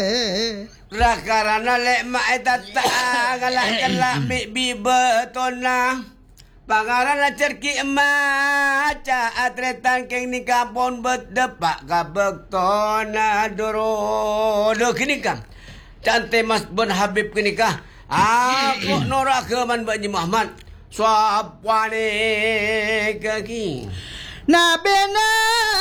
Rakarana lek mak eta tak galak-galak mi betona. Pangarana cerki emak ca atretan keng ni kampon berdepak ka bektona doro. Do kini kam. Cantik Mas Ben Habib kini kah. Aku norak ke man Baji Muhammad. Suap wane kaki. Na bena